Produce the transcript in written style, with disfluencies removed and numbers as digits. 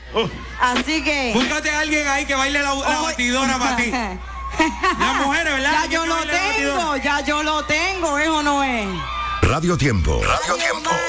Así que... Búscate a alguien ahí que baile la batidora para ti. Las mujeres, ¿verdad? Ya yo lo tengo, ¿es o no es? Radio Tiempo. Radio Tiempo.